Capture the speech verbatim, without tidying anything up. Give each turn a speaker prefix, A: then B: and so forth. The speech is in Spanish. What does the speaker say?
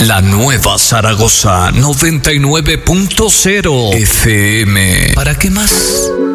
A: La Nueva Zaragoza noventa y nueve punto cero F M. ¿Para qué más?